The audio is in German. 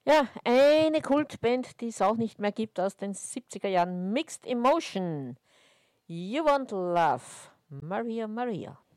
Ja, eine Kultband, die es auch nicht mehr gibt aus den 70er Jahren. Mixed Emotion. You Want Love. Maria Maria.